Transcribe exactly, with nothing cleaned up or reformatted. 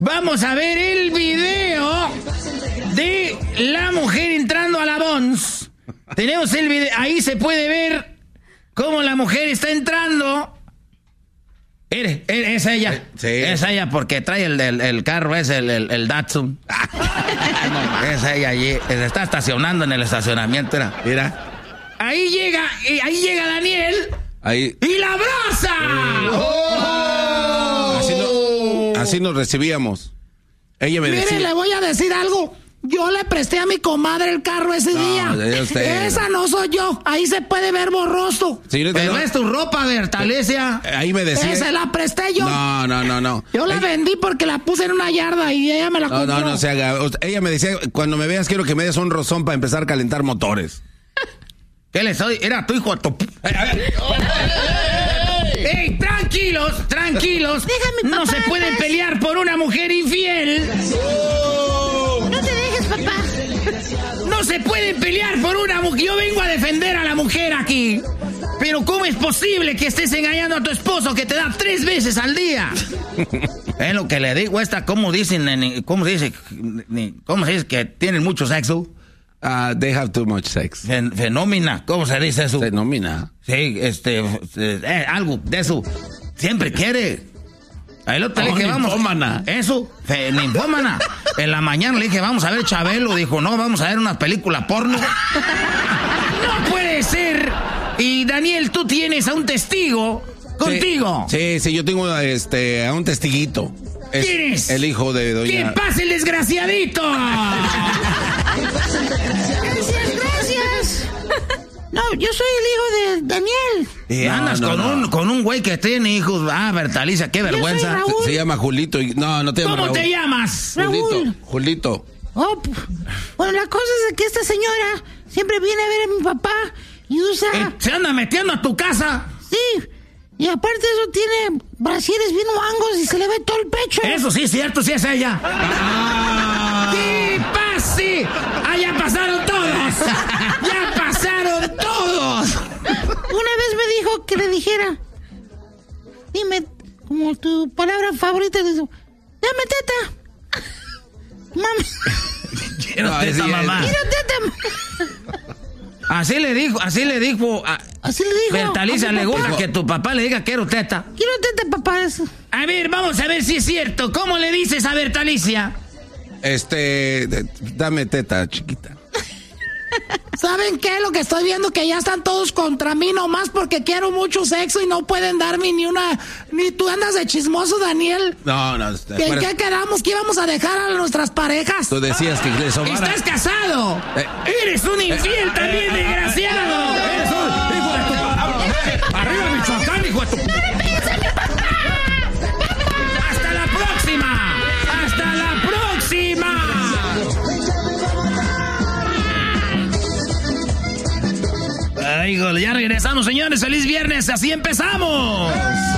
Vamos a ver el video de la mujer entrando a la Bonds. Tenemos el video, ahí se puede ver cómo la mujer está entrando. Mire, es ella. Sí. Es ella porque trae el, el, el carro, es el, el, el Datsun. Es ella allí. Se está estacionando en el estacionamiento. Mira. Mira. Ahí llega, ahí llega Daniel. Ahí. ¡Y la abraza! ¡Oh! Así, no, así nos recibíamos. Ella me Mire, decía. le voy a decir algo. Yo le presté a mi comadre el carro ese no, día. Usted... Esa no soy yo. Ahí se puede ver borroso. Señorita, pero no es tu ropa, Bertalecia. Ahí me decía. Esa la presté yo. No, no, no, no. Yo la ella... vendí porque la puse en una yarda y ella me la compró. No, no, no se haga. Ella me decía, cuando me veas quiero que me des un rozón para empezar a calentar motores. ¿Qué le soy? Era tu hijo. Tu... ¡Ey, tranquilos, tranquilos! Déjame, no papá, se pueden pelear por una mujer infiel. No te dejes, papá. No se pueden pelear por una mujer. Yo vengo a defender a la mujer aquí. Pero ¿cómo es posible que estés engañando a tu esposo que te da tres veces al día? Es lo que le digo. Esta, ¿cómo dicen? ¿Cómo se dice? ¿Cómo se dice que tienen mucho sexo? Uh, they have too much sex. Fen- fenómena, ¿cómo se dice eso? Fenómena. Sí, este, eh, algo de eso. Siempre quiere. El otro oh, le dije, vamos. Ninfómana. Eso, fe, ninfómana. En la mañana le dije, vamos a ver Chabelo. Dijo, no, vamos a ver una película porno. No puede ser. Y Daniel, tú tienes a un testigo contigo. Sí, sí, sí, yo tengo este, a un testiguito. Es ¿Quién es? El hijo de doña... ¡Que pase el desgraciadito! Gracias, gracias. No, yo soy el hijo de Daniel. Y no, andas no, con, no. Un, con un güey que tiene hijos. Ah, Bertalicia, qué vergüenza. Se, se llama Julito. Y, no, no te llamas ¿Cómo Raúl. te llamas? Julito. Raúl. Julito. Oh, bueno, la cosa es que esta señora siempre viene a ver a mi papá y usa... Eh, ¿Se anda metiendo a tu casa? Sí, y aparte eso tiene brasieres bien mangos y se le ve todo el pecho. Eso sí es cierto, sí es ella. Ah. ¡Sí, pase! ¡Ah, ya pasaron todos! ¡Ya pasaron todos! Una vez me dijo que le dijera, dime, como tu palabra favorita, le dijo, dame teta. Mami. Quiero teta, mamá. Quiero teta. Así le dijo, así le dijo. A, así le dijo. Bertalicia, le gusta papá. que tu papá le diga quiero teta. Quiero teta, papá. Eso. A ver, vamos a ver si es cierto. ¿Cómo le dices a Bertalicia? Este, dame teta, chiquita. ¿Saben qué? Lo que estoy viendo que ya están todos contra mí nomás porque quiero mucho sexo y no pueden darme ni una... Ni tú andas de chismoso, Daniel. No, no. ¿En qué quedamos? ¿Que íbamos a dejar a nuestras parejas? Tú decías que le sobara. ¡Estás casado! Eh, ¡Eres un infiel eh, también, eh, desgraciado! Eh, ¡Eres un hijo de tu papá! ¡Arriba, Michoacán, hijo de tu... ¡Hasta la próxima! ¡Hasta la próxima! Ay, ya regresamos, señores. ¡Feliz viernes! ¡Así empezamos!